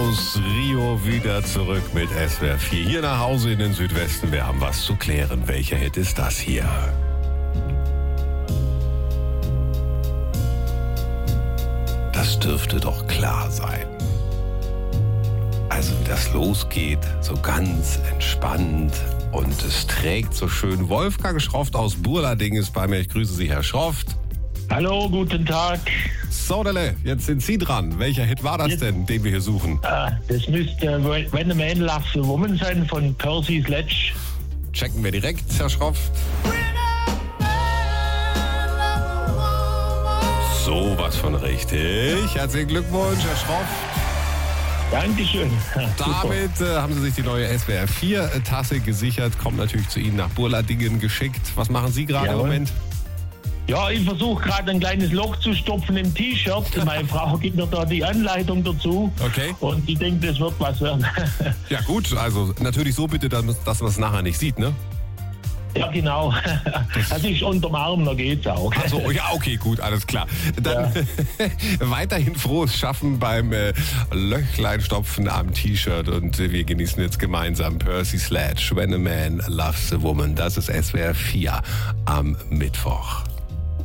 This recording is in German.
aus Rio wieder zurück mit SWR 4. Hier nach Hause in den Südwesten. Wir haben was zu klären. Welcher Hit ist das hier? Das dürfte doch klar sein. Also wie das losgeht, so ganz entspannt und es trägt so schön. Wolfgang Schroft aus Burlading ist bei mir. Ich grüße Sie, Herr Schroft. Hallo, guten Tag. Sodele, jetzt sind Sie dran. Welcher Hit war das denn, den wir hier suchen? Das müsste When a Man Loves a Woman sein von Percy Sledge. Checken wir direkt, Herr Schroft. Sowas von richtig. Herzlichen Glückwunsch, Herr Schroft. Dankeschön. Damit haben Sie sich die neue SWR 4 Tasse gesichert. Kommt natürlich zu Ihnen nach Burladingen geschickt. Was machen Sie gerade im Moment? Ja, ich versuche gerade ein kleines Loch zu stopfen im T-Shirt. Meine Frau gibt mir da die Anleitung dazu. Okay. Und ich denke, das wird was werden. Ja gut, also natürlich so bitte, dass man es nachher nicht sieht, ne? Ja, genau. Das ist unterm Arm, da geht's auch. Also ja, okay, gut, alles klar. Dann weiterhin frohes Schaffen beim Löchleinstopfen am T-Shirt und wir genießen jetzt gemeinsam Percy Sledge, When a Man Loves a Woman. Das ist SWR 4 am Mittwoch.